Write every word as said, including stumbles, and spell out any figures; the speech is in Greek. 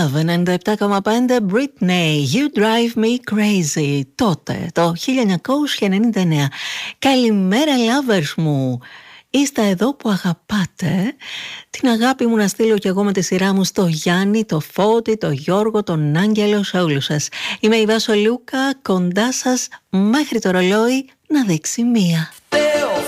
Love ενενήντα επτά κόμμα πέντε. Britney, You Drive Me Crazy. Τότε, το χίλια εννιακόσια ενενήντα εννέα. Καλημέρα lovers μου. Είστε εδώ που αγαπάτε. Την αγάπη μου να στείλω κι εγώ με τη σειρά μου στο Γιάννη, το Φώτη, το Γιώργο, τον Άγγελο, σε όλους σας. Είμαι η Βάσο Λούκα, κοντά σας μέχρι το ρολόι να δείξει μία.